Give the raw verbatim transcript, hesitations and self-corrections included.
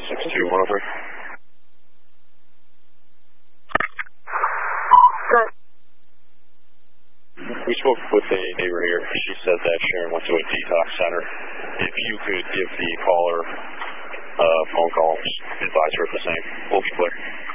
six two one oh three. Good. We spoke with a neighbor here. She said that Sharon went to a detox center. If you could give the caller a phone call, advise her of the same. We'll be clear.